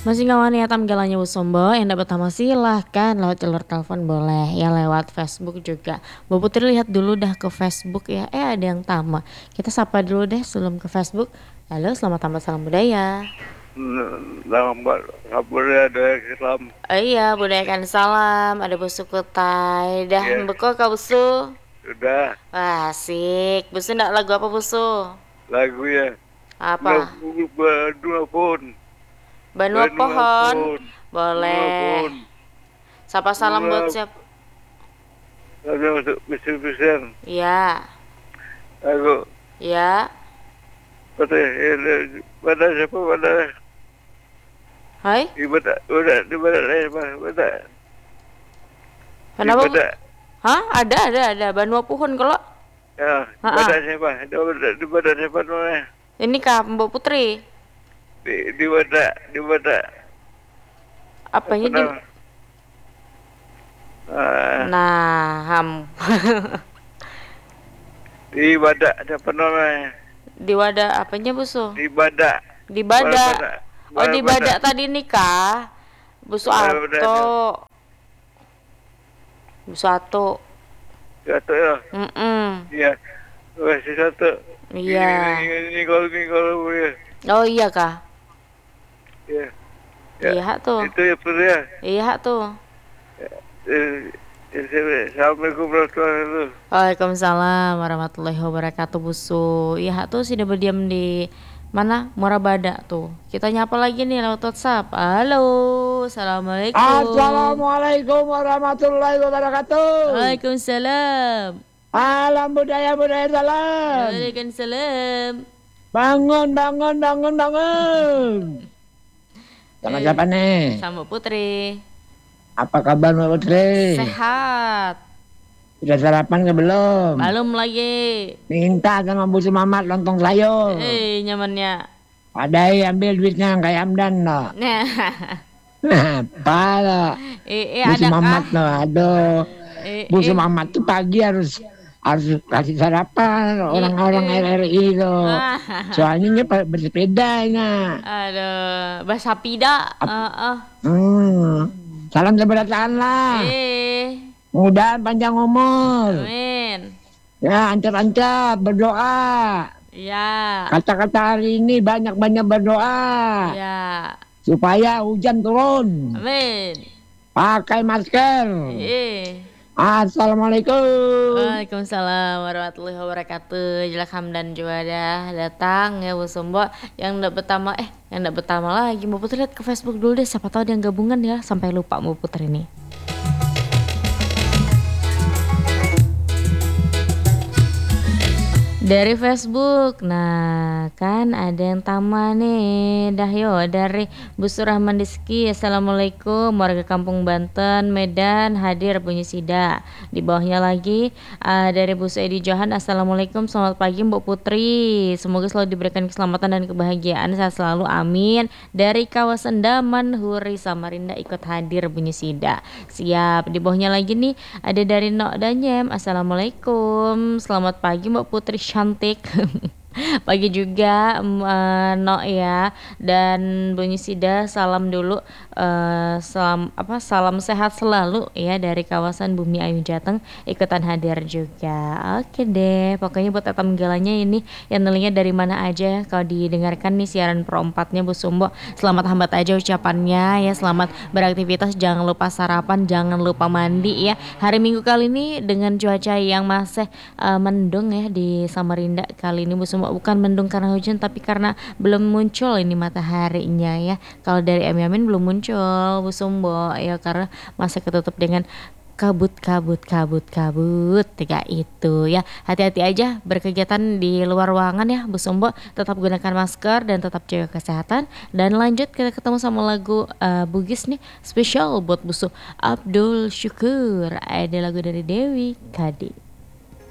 Masih nggak mau niat tampilannya Bu Sombo, yang dapat tamu silahkan lewat jalur telepon boleh ya, lewat Facebook juga. Bu Putri lihat dulu dah ke Facebook ya, ada yang tamu. Kita sapa dulu deh sebelum ke Facebook. Halo, selamat tamat salam budaya. Selamat budaya ada Islam. Oh iya, budayakan salam. Ada Bu Sukutai. Dah Iya. beko Kak Busu. Sudah Wah, asik. Busu ndak lagu apa Busu? lagu ya. Apa? Dua pun. Banua pohon. Boleh. Sapa salam buat siapa? Ada masuk bising-bising. Iya. Aku Ya. pada siapa pada Hai. ibadah pada Kenapa? ibadah Hah? Ada. Banua pohon kalau. ya ibadah siapa ibadah siapa namanya Ini Kak Mbak Putri. di ibadah Apanya di? Nah, di ibadah siapa namanya di wadah apanya Busu? di ibadah Di badak. Oh, di badak tadi nikah. Busu Ato. Busu Ato. Satu ya. Iya. Masih satu. Iya. Ini kalau ya. Oh iya Kak. Iya. Iya tuh. Itu ya pria. Iya tuh. Assalamualaikum warahmatullahi wabarakatuh. Waalaikumsalam warahmatullahi wabarakatuh Busu. Iya tuh sudah berdiam di mana? Muara Badak tuh. Kita nyapa lagi nih lewat WhatsApp. Halo, assalamualaikum. Assalamualaikum warahmatullahi wabarakatuh. Waalaikumsalam. Alam budaya salam. Waalaikumsalam. Bangun. Sama siapa nih? Sama Putri. Apa kabar Mbak Putri? Sehat. Sudah sarapan ke belum? Belum lagi. Minta sama Bu Mamat lontong sayur. Nyamannya. Padahal ambil duitnya kayak Amdan loh. Nah. Apa loh? Bu Mamat loh, aduh. Bu Mamat tuh pagi harus kasih sarapan orang-orang RRI loh. Soalnya dia bersepeda ya. Aduh, bahasa pida. Salam seberatan lah. Mudah panjang umur. Amin. Ya, ancap-ancap berdoa. Ya. Kata-kata hari ini banyak-banyak berdoa. Ya. Supaya hujan turun. Amin. Pakai masker. Assalamualaikum. Waalaikumsalam warahmatullahi wabarakatuh. Jelak Hamdan juga dah datang ya Bu Sombo. Yang enggak pertama lagi Mbak Putri lihat ke Facebook dulu deh, siapa tahu ada yang gabungan ya, sampai lupa Mbak Putri nih. Dari Facebook, nah kan ada yang tama nih. Dah yo dari Bu Surahman Rizky. Assalamualaikum warga Kampung Banten, Medan hadir bunyi sida. Di bawahnya lagi dari Bu Saidi Johan. Assalamualaikum, selamat pagi Mbak Putri. Semoga selalu diberikan keselamatan dan kebahagiaan, sehat selalu, amin. Dari kawasan Daman Huri Samarinda ikut hadir bunyi sida. Siap. Di bawahnya lagi nih ada dari Nok Danyem. Assalamualaikum, selamat pagi Mbak Putri cantik. Pagi juga No ya, dan bunyi sida salam dulu, salam sehat selalu ya dari kawasan Bumi Ayu Jateng ikutan hadir juga. Oke deh, pokoknya buat etam galanya ini yang nelinya dari mana aja kalau didengarkan nih siaran perempatnya Bu Sumbo, selamat hambat aja ucapannya ya, selamat beraktivitas, jangan lupa sarapan, jangan lupa mandi ya. Hari Minggu kali ini dengan cuaca yang masih mendung ya di Samarinda kali ini Bu Sumbo, bukan mendung karena hujan tapi karena belum muncul ini mataharinya ya. Kalau dari Yamin belum muncul Bu Sumbo ya, karena masih ketutup dengan kabut tiga itu ya. Hati-hati aja berkegiatan di luar ruangan ya Bu Sumbo, tetap gunakan masker dan tetap jaga kesehatan. Dan lanjut kita ketemu sama lagu Bugis nih, spesial buat Busu Abdul Syukur, ada lagu dari Dewi Kadi.